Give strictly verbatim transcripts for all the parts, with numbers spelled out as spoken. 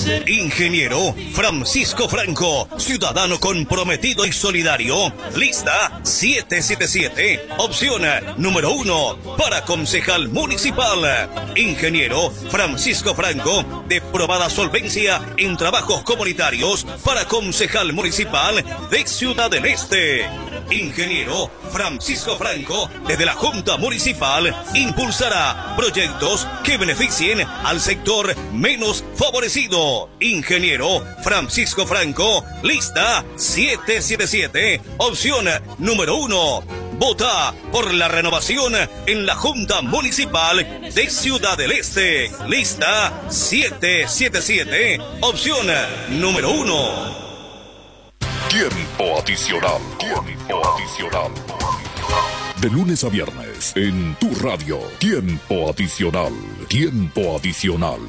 Ingeniero Francisco Franco, ciudadano comprometido y solidario. Lista siete siete siete, opción número uno, para concejal municipal. Ingeniero Francisco Franco, de probada solvencia en trabajos comunitarios para concejal municipal de Ciudad del Este. Ingeniero Francisco Franco, desde la Junta Municipal, impulsará proyectos que beneficien al sector menos favorecido. Ingeniero Francisco Franco, lista siete siete siete, opción número uno. Vota por la renovación en la Junta Municipal de Ciudad del Este. Lista siete siete siete, opción número uno. Tiempo adicional. Tiempo adicional. De lunes a viernes, en tu radio. Tiempo adicional. Tiempo adicional.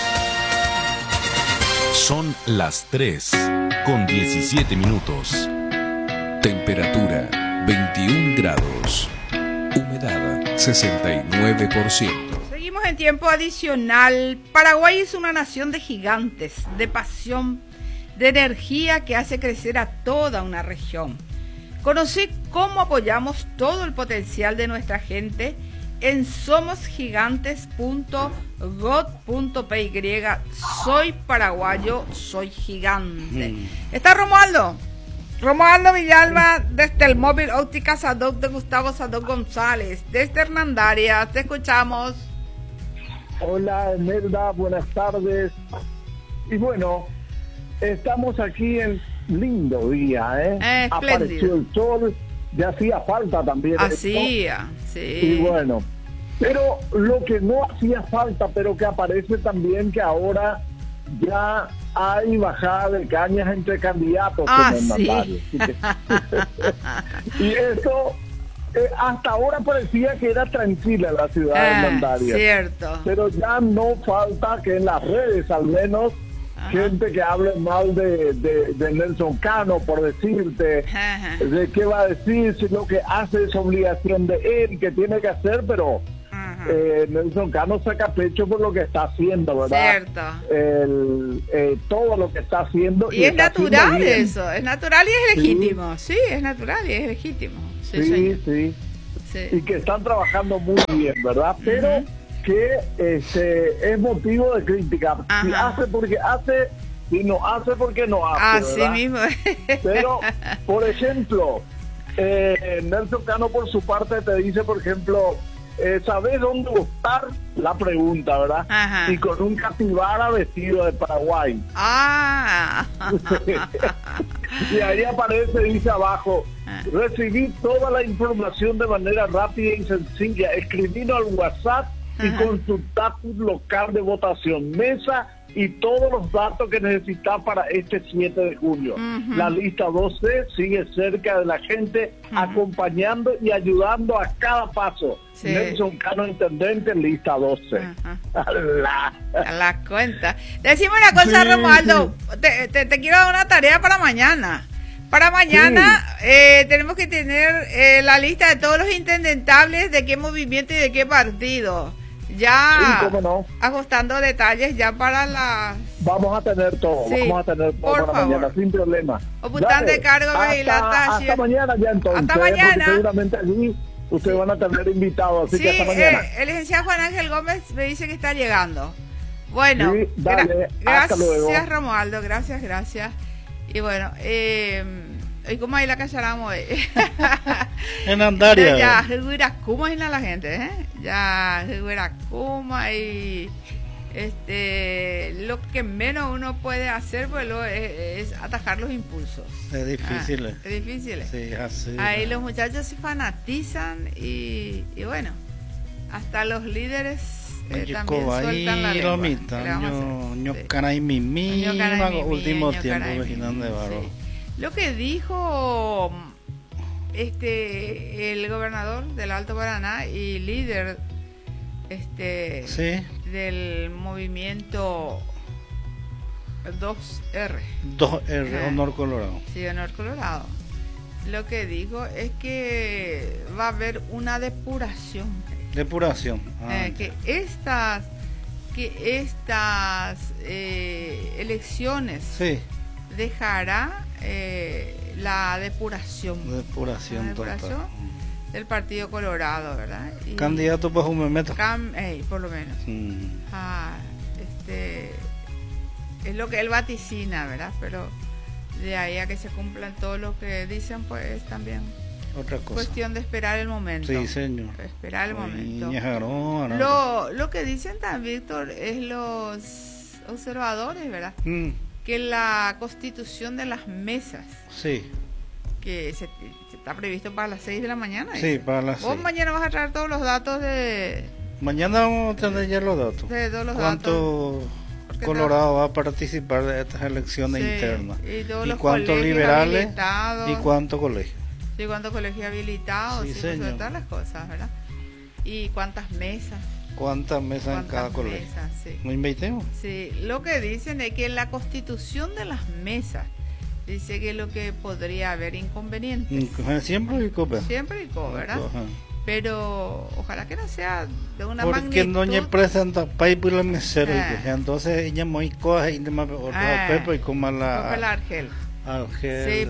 Son las tres con diecisiete minutos. Temperatura veintiún grados. Humedad sesenta y nueve por ciento. Seguimos en tiempo adicional. Paraguay es una nación de gigantes, de pasión, de energía que hace crecer a toda una región. Conocí cómo apoyamos todo el potencial de nuestra gente en somos gigantes punto gov punto p y. Soy paraguayo, soy gigante. Mm. Está Romualdo. Romualdo Villalba, desde el móvil óptica Sadoc de Gustavo Sadoc González, desde Hernandarias. Te escuchamos. Hola, Merda, buenas tardes. Y bueno, estamos aquí en lindo día, ¿eh? eh Apareció el sol, ya hacía falta también. Hacía, sí. Y bueno, pero lo que no hacía falta, pero que aparece también, que ahora ya hay bajada de cañas entre candidatos ah, en el sí. mandato. Y eso, eh, hasta ahora parecía que era tranquila la ciudad ah, de Hernandarias. Cierto. Pero ya no falta que en las redes, al menos, ajá, gente que hable mal de, de, de Nelson Cano, por decirte, ajá, de qué va a decir, si lo que hace es obligación de él, que tiene que hacer, pero eh, Nelson Cano saca pecho por lo que está haciendo, ¿verdad? Cierto. El, eh, todo lo que está haciendo. Y, y es natural eso, es natural y es legítimo, sí, sí es natural y es legítimo. Sí, sí, sí, sí. Y que están trabajando muy bien, ¿verdad? Pero uh-huh, que este, es motivo de crítica. Ajá. Si hace porque hace, y no hace porque no hace. Así ¿verdad? mismo. Pero, por ejemplo, eh, Nelson Cano por su parte te dice, por ejemplo, eh, ¿sabes dónde buscar? La pregunta, ¿verdad? Ajá. Y con un capibara vestido de Paraguay. Ah. Y ahí aparece, dice abajo, recibí toda la información de manera rápida y sencilla. Escribino al WhatsApp y consultar tu local de votación, mesa y todos los datos que necesitas para este siete de junio. Uh-huh. La lista doce sigue cerca de la gente, uh-huh, acompañando y ayudando a cada paso. Sí. Nelson Cano, intendente, lista doce. Uh-huh. la... la cuenta. Decime una cosa, sí, Romualdo, te, te, te quiero dar una tarea para mañana. Para mañana sí, eh, tenemos que tener eh, la lista de todos los intendentables, de qué movimiento y de qué partido. Ya sí, cómo no, ajustando detalles ya para las... Vamos a tener todo, sí, vamos a tener todo para favor, mañana, sin problema. Ocupante de cargo, hasta, hasta mañana ya entonces. Hasta mañana. Porque seguramente allí ustedes sí, van a tener invitados, así sí, que hasta mañana. Eh, el licenciado Juan Ángel Gómez me dice que está llegando. Bueno, sí, dale, gra- hasta gracias luego. Romualdo, gracias, gracias. Y bueno, eh... ¿y cómo ahí la callaramos? En Andaria. Ya, ¿cómo es la gente? ¿eh? Ya, ¿cómo y este, lo que menos uno puede hacer pues, lo, es, es atajar los impulsos. Es difícil. Ah, es difícil. Sí, así. Ahí los muchachos se fanatizan y, y bueno, hasta los líderes eh, también sueltan la lengua. Último tiempo, de barro. Lo que dijo este el gobernador del Alto Paraná y líder este sí, del movimiento dos erre. dos erre, Honor Colorado. Sí, Honor Colorado. Lo que dijo es que va a haber una depuración. Depuración. Ah, eh, que estas que estas eh, elecciones Sí, dejará eh, la depuración, depuración, la depuración total. del Partido Colorado, ¿verdad? Y Candidato para un memento. cam- eh, por lo menos. Mm. Ah, este, es lo que él vaticina, ¿verdad? Pero de ahí a que se cumplan todo lo que dicen, pues también Otra cosa. cuestión de esperar el momento. Sí, señor. Esperar el momento. Niña Jarón, Jarón. Lo, lo que dicen también, Víctor, es los observadores, ¿verdad? Mm, Que la constitución de las mesas, sí, que se, se está previsto para las seis de la mañana. sí, dice. para las Vos seis. mañana vas a traer todos los datos de, Mañana vamos a tener ya los datos. de todos los datos. ¿Cuánto Porque Colorado va a participar de estas elecciones Sí, internas? y todos ¿Y los cuántos colegios liberales? habilitados. ¿Y cuántos colegios? Sí, cuántos colegios habilitados, Sí, sí, pues, sobre señor. todas las cosas, ¿verdad? Y cuántas mesas. ¿Cuántas mesas en cuántas cada colegio? mesas, sí. ¿No invitemos? Sí, lo que dicen es que en la constitución de las mesas dice que lo que podría haber inconvenientes. Mm, Siempre hay copa. Siempre y co, ¿verdad? Ajá. Pero ojalá que no sea de una Porque magnitud. no se presenta paipo y la mesera, Ah. y entonces ella muy coja y demás otro Ah. pepo y como Coge la la Argel. Argel. Sí,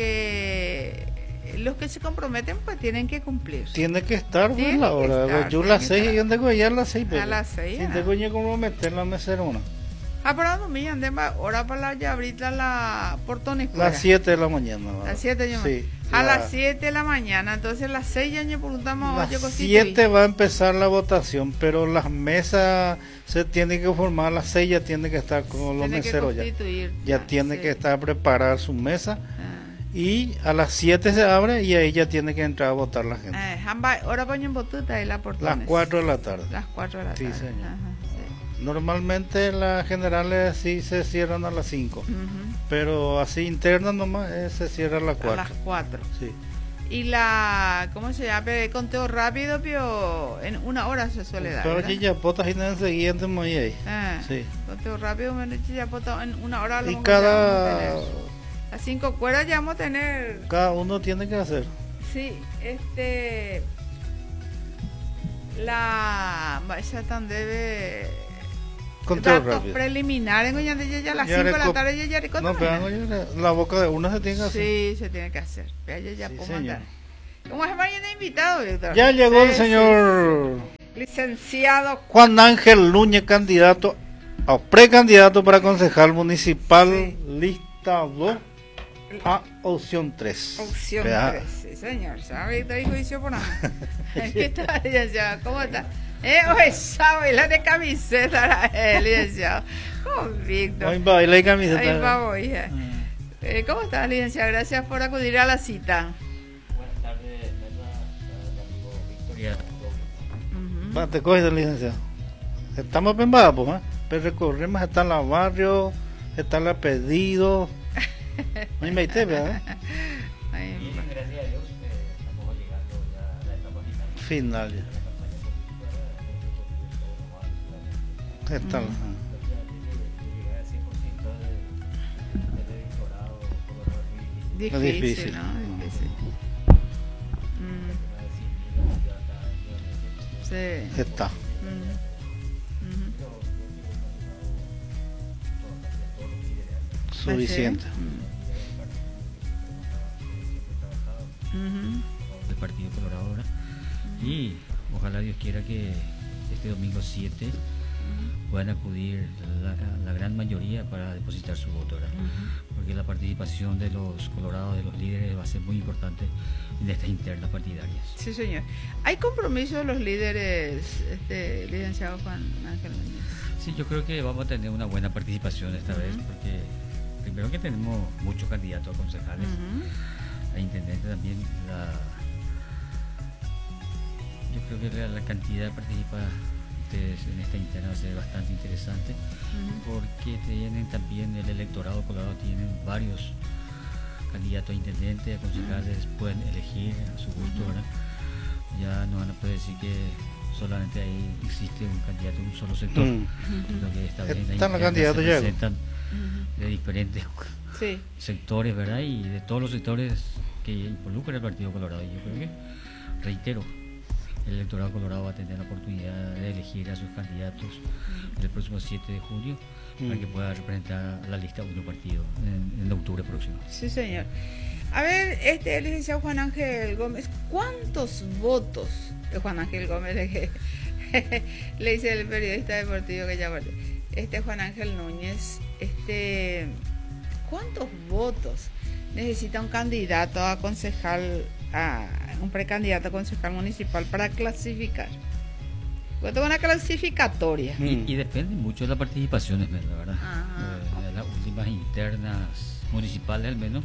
porque los que se comprometen pues tienen que cumplir. Tiene que estar pues, Tiene la que hora. estar, Yo tiene las que seis estar. y yo tengo ya a las seis. A las seis, Si ah. tengo ya como meter la meserona. Ah, pero no me ande ahora para la ya ahorita la portones fuera. Las siete de la mañana. ¿verdad? Las siete yo Sí. A la- las siete de la mañana, entonces las seis ya me preguntamos Las oye, constituir. siete va a empezar la votación, pero las mesas se tienen que formar, a las seis ya tiene que estar con los Tiene que meseros ya. constituir, Ya ya, tiene sí. que estar preparada su mesa Ah. y a las siete se abre y ahí ya tiene que entrar a votar la gente. Eh, jamba- ahora ponen botuta y la portones. Las cuatro de la tarde. Las cuatro de la Sí, tarde. señor. Ajá, sí. Normalmente las generales sí se cierran a las cinco, Ujú. pero así internas nomás eh, se cierra a las A las cuatro. cuatro. Sí. Y la, ¿cómo se llama? El conteo rápido, pero en una hora se suele dar. Pero ¿verdad? ya potas y nada siguiente muy ahí. Ah, Sí. conteo rápido, me ya en una hora. lo Y mejor ya vamos a cada tener. Las cinco cuerdas ya vamos a tener. cada uno tiene que hacer. Sí, este. La. Esa tan debe. Conteo datos rápido. preliminares, ya ya a las Ya cinco de la reco- tarde ya ya recota, No, pero mañana. hago yo, la boca de uno se tiene que hacer. Sí, se tiene que hacer. Ya, ya, ya Sí, puedo señor. mandar. ¿Cómo es mañana invitado, Víctor? Ya llegó Sí, el señor sí. Licenciado. Juan Ángel Núñez, candidato o precandidato para concejal municipal, Sí. lista dos a opción tres. Opción Vea. tres, sí, señor. ¿Sabe, Víctor? Y juicio por nada. ¿Qué tal, licenciado? ¿Cómo está? Eh, oye, sabe, la de camiseta, eh, licenciado. ¿Cómo, Víctor? Ay, baila y camiseta. Ahí va, hija. Eh, ¿Cómo estás, licenciado? Gracias por acudir a la cita. Buenas tardes, Nela, amigo Victoria. Ujú. Va, te coges el licenciado. Estamos en Bapo, ¿eh? Pero recorremos, está en la barrio, está en la pedido. No invité, ¿verdad? Ahí Bien, va. gracias a Dios, eh, estamos llegando ya a la etapa final Final. de la campaña política. eh, Está la- Llegar al cien por ciento del del electorado colorado es difícil. Es Difícil, difícil. ¿no? Difícil. Mm, Tema de cien mil, ya está en el cien por ciento. sí. Está. Mm, ujú. Suficiente. Ujú. Del Partido Colorado, ¿verdad? Y ojalá Dios quiera que este domingo siete puedan acudir la, la gran mayoría para depositar su voto, ¿verdad? Porque la participación de los colorados, de los líderes, va a ser muy importante en estas internas partidarias. Sí, señor. ¿Hay compromiso de los líderes, este, licenciado Juan Ángel Núñez? Sí, yo creo que vamos a tener una buena participación esta vez, porque primero que tenemos muchos candidatos a concejales, Ujú. a intendente también, la, yo creo que la, la cantidad de participantes en esta interna va a ser bastante interesante, Ujú. porque tienen también el electorado colorado, tienen varios candidatos a intendente, a concejales, pueden elegir a su gusto, ¿verdad? Ya no van a poder decir que solamente ahí existe un candidato en un solo sector, Mm. lo que esta vez en la Están los interna candidatos se ya. presentan de diferentes Sí. sectores, ¿verdad? Y de todos los sectores que involucran el Partido Colorado. Y yo creo que, reitero, el electorado colorado va a tener la oportunidad de elegir a sus candidatos el próximo siete de julio mm. para que pueda representar a la lista uno partido en, en octubre próximo. Sí, señor. A ver, este el licenciado Juan Ángel Gómez, ¿cuántos votos de Juan Ángel Gómez le, le dice el periodista deportivo que ya parte? Este Juan Ángel Núñez, este, ¿cuántos votos necesita un candidato a concejal, a un precandidato a concejal municipal para clasificar? Porque tengo una clasificatoria. Y, y depende mucho de la participación, la verdad. Eh, de las últimas internas municipales, al menos,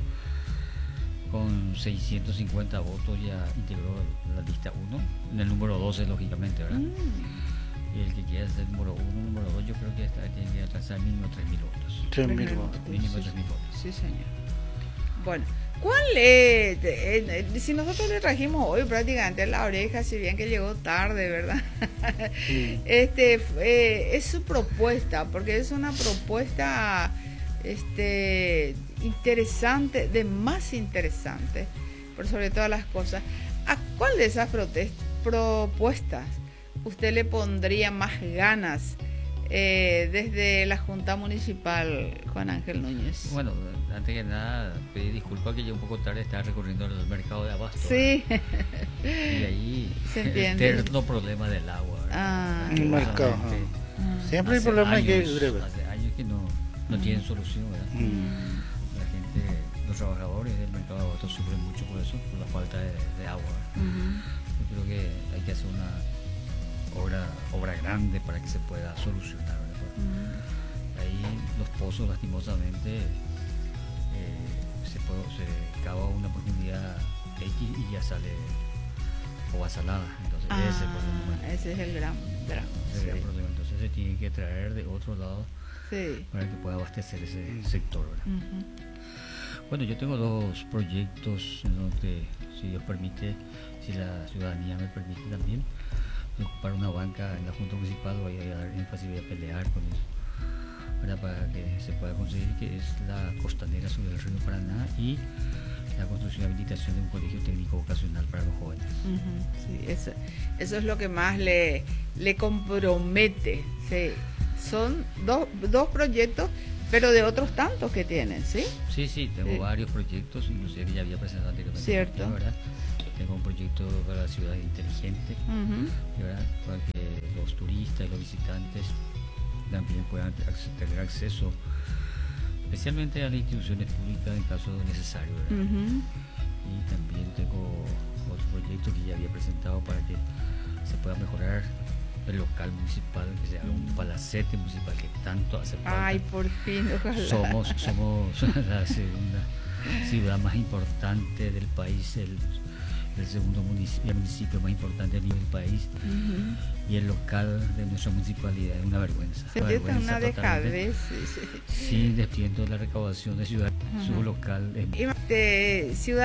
con seiscientos cincuenta votos ya integró la lista uno, en el número doce, lógicamente, ¿verdad? Mm. Y el que quiera ser número uno, número dos, yo creo que esta tiene que alcanzar mínimo tres mil votos. tres mil votos. Mínimo tres mil votos. Sí, señor. Bueno, ¿cuál es? Eh, eh, si nosotros le trajimos hoy prácticamente la oreja, si bien que llegó tarde, ¿verdad? Sí. Este eh, es su propuesta, porque es una propuesta este interesante, de más interesante, por sobre todas las cosas. ¿A cuál de esas propuestas usted le pondría más ganas eh, desde la Junta Municipal, Juan Ángel Núñez? Bueno, antes que nada, pedir disculpas que yo un poco tarde estaba recorriendo el mercado de abasto. Sí. Y ahí se entiende. El eterno problema del agua. Ah, el mercado. Ah. Siempre hay problema años, que breve. Hace años que no, no mm. tienen solución, ¿verdad? Mm. La gente, los trabajadores del mercado de abasto sufren mucho por eso, por la falta de, de agua. Mm. Yo creo que hay que hacer una obra, obra grande para que se pueda solucionar, ¿verdad? Mm. Ahí los pozos, lastimosamente, eh, se, puede, se cava una profundidad X y ya sale agua salada. Entonces ah, ese es el problema. Ese es el gran, gran, el gran sí. problema. Entonces se tiene que traer de otro lado sí. para que pueda abastecer ese sector, ¿verdad? Uh-huh. Bueno, yo tengo dos proyectos en donde, si Dios permite, si la ciudadanía me permite también, ocupar una banca en la Junta Municipal, voy a dar énfasis, voy a pelear con eso, ¿verdad? Para que se pueda conseguir, que es la costanera sobre el río Paraná y la construcción y habilitación de un colegio técnico vocacional para los jóvenes. Uh-huh, sí, eso, eso es lo que más le, le compromete. Sí. Son dos, dos proyectos, pero de otros tantos que tienen, ¿sí? Sí, sí, tengo sí. varios proyectos, inclusive que ya había presentado anteriormente. Cierto. ¿Verdad? Tengo un proyecto para la ciudad inteligente, uh-huh. ¿verdad? Para que los turistas y los visitantes también puedan tener acceso, especialmente a las instituciones públicas en caso necesario, ¿verdad? Uh-huh. Y también tengo otro proyecto que ya había presentado para que se pueda mejorar el local municipal, que sea un palacete municipal que tanto hace falta. Ay, por fin, ojalá. Somos, somos la segunda ciudad más importante del país, el, el segundo municipio, el municipio más importante a nivel del país, uh-huh. y el local de nuestra municipalidad es una vergüenza. Se una vergüenza una dejadez. Sí, sí. Sin despidiendo la recaudación de ciudad, uh-huh. su local es... De ciudad